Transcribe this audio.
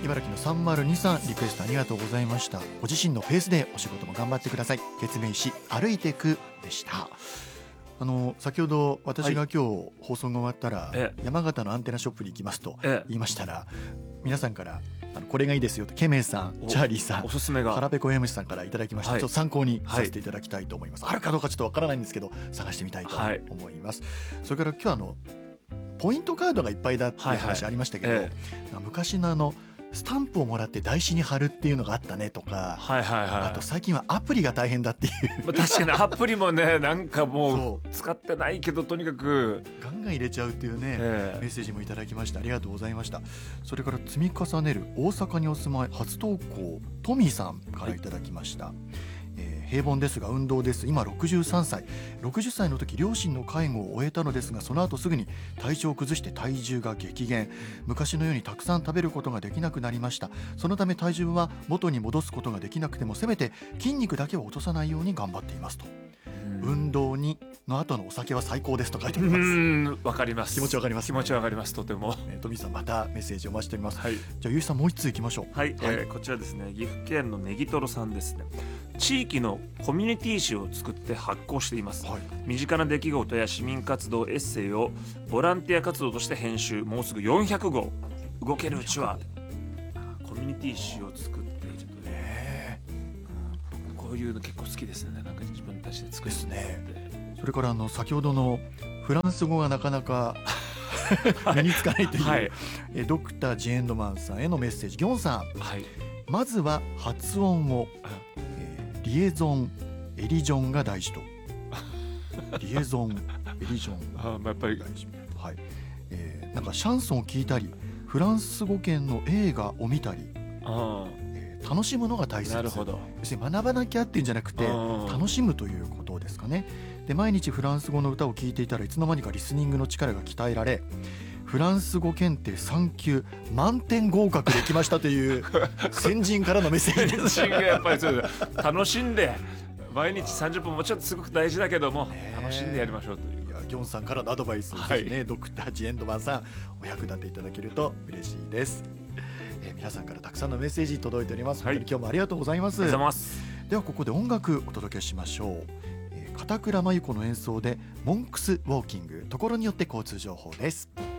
茨城の302さん、リクエストありがとうございました。ご自身のペースでお仕事も頑張ってください。ケツメイシ歩いてくでした。先ほど私が今日放送が終わったら、山形のアンテナショップに行きますと言いましたら、皆さんからこれがいいですよと、ケメイさん、チャーリーさん、 おすすめが腹ペコ MC さんからいただきました。ちょっと参考にさせていただきたいと思います。あるかどうかちょっとわからないんですけど、探してみたいと思います。それから今日ポイントカードがいっぱいだっていう話ありましたけど、昔のスタンプをもらって台紙に貼るっていうのがあったねとか、あと最近はアプリが大変だっていう。 確かにアプリもね、なんかもう使ってないけどとにかくガンガン入れちゃうっていうね、メッセージもいただきました。ありがとうございました。それから積み重ねる大阪にお住まい初投稿トミーさんからいただきました。平凡ですが運動です。今63歳。60歳の時両親の介護を終えたのですが、その後すぐに体調を崩して体重が激減。昔のようにたくさん食べることができなくなりました。そのため体重は元に戻すことができなくても、せめて筋肉だけは落とさないように頑張っていますと。運動にの後のお酒は最高ですと書いてあります。 わかります。 気持ちわかります、 気持ちわかります。とても。 トミーさん、またメッセージお待ちしております。じゃあゆういさん、もう一通いきましょう。 こちらですね、岐阜県のネギトロさんですね。地域のコミュニティ誌を作って発行しています。身近な出来事や市民活動、エッセイをボランティア活動として編集。もうすぐ400号。動けるうちはコミュニティ誌を作っているという。こういうの結構好きですね。なんか自分たちで作るですね。 それから先ほどのフランス語がなかなか身につかないという、ドクター・ジエンドマンさんへのメッセージ。ギョンさん、まずは発音を、リエゾンエリジョンが大事と。リエゾンエリジョンやっぱり大事。なんかシャンソンを聞いたりフランス語圏の映画を見たり、楽しむのが大切。 なるほど。 要するに学ばなきゃっていうんじゃなくて楽しむということですかね。で、毎日フランス語の歌を聴いていたらいつの間にかリスニングの力が鍛えられ、フランス語検定3級満点合格できましたという先人からのメッセージです。 先人がやっぱりそう楽しんで、毎日30分もちろんすごく大事だけども、楽しんでやりましょうという。 ギョンさんからのアドバイスですね。ドクター・ジエンドマンさん、お役立ていただけると嬉しいです。皆さんからたくさんのメッセージ届いております。本当に今日もありがとうございます。ではここで音楽お届けしましょう。片倉真由子の演奏でモンクスウォーキング。ところによって交通情報です。